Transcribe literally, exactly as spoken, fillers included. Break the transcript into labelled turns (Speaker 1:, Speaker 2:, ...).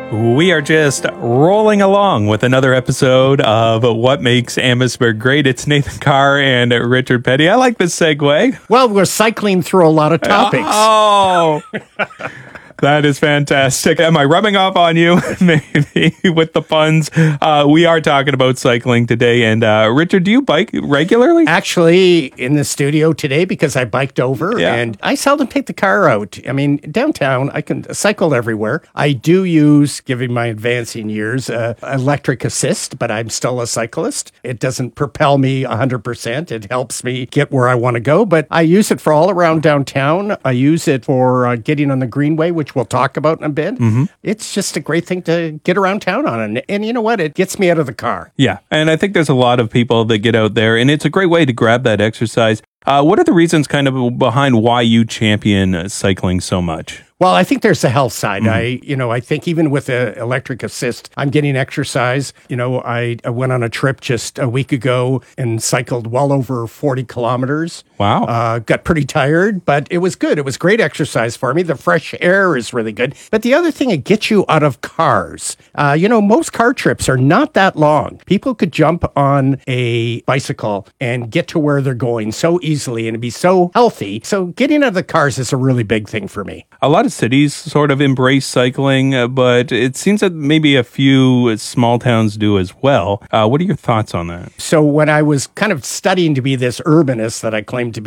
Speaker 1: We are just rolling along with another episode of What Makes Amherstburg Great. It's Nathan Carr and Richard Petty. I like this segue.
Speaker 2: Well, we're cycling through a lot of topics.
Speaker 1: Oh, that is fantastic. Am I rubbing off on you? Maybe with the puns. Uh, we are talking about cycling today. And uh, Richard, do you bike regularly?
Speaker 2: Actually, in the studio today because I biked over
Speaker 1: Yeah.
Speaker 2: and I seldom take the car out. I mean, downtown, I can cycle everywhere. I do use, given my advancing years, uh, electric assist, but I'm still a cyclist. It doesn't propel me one hundred percent. It helps me get where I want to go, but I use it for all around downtown. I use it for uh, getting on the Greenway, which we'll talk about in a bit. Mm-hmm. It's just a great thing to get around town on. And, and you know what? It gets me out of the car.
Speaker 1: Yeah. And I think there's a lot of people that get out there, and it's a great way to grab that exercise. Uh, what are the reasons kind of behind why you champion uh, cycling so much?
Speaker 2: Well, I think there's the health side. Mm-hmm. I, you know, I think even with the electric assist, I'm getting exercise. You know, I, I went on a trip just a week ago and cycled well over forty kilometers.
Speaker 1: Wow.
Speaker 2: Uh, got pretty tired, but it was good. It was great exercise for me. The fresh air is really good. But the other thing, it gets you out of cars. Uh, you know, most car trips are not that long. People could jump on a bicycle and get to where they're going so easily and be so healthy. So getting out of the cars is a really big thing for me.
Speaker 1: A lot of cities sort of embrace cycling, uh, but it seems that maybe a few small towns do as well. Uh, what are your thoughts on that?
Speaker 2: So when I was kind of studying to be this urbanist that I claim to be,